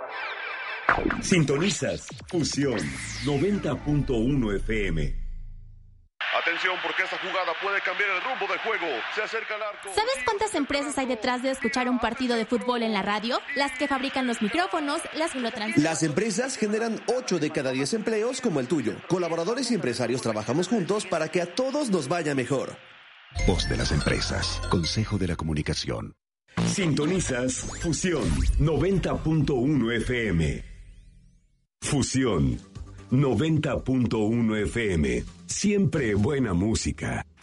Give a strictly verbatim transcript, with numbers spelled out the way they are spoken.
Sintonizas Fusión noventa punto uno F M. Atención, porque esta jugada puede cambiar el rumbo del juego. Se acerca al arco. ¿Sabes cuántas empresas hay detrás de escuchar un partido de fútbol en la radio? Las que fabrican los micrófonos, las que lo transmiten. Las empresas generan ocho de cada diez empleos como el tuyo. Colaboradores y empresarios trabajamos juntos para que a todos nos vaya mejor. Voz de las empresas. Consejo de la Comunicación. Sintonizas Fusión noventa punto uno F M. Fusión noventa punto uno F M. Siempre buena música.